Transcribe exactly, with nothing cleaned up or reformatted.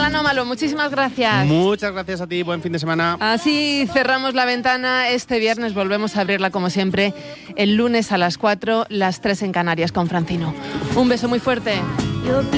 Serrano Malo, muchísimas gracias. Muchas gracias a ti, buen fin de semana. Así cerramos la ventana. Este viernes volvemos a abrirla como siempre, el lunes a las cuatro, las tres en Canarias con Francino. Un beso muy fuerte.